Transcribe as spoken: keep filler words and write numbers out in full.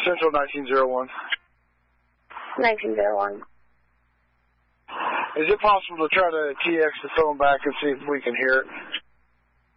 Central nineteen oh one. nineteen oh one. Is it possible to try to T X the phone back and see if we can hear it?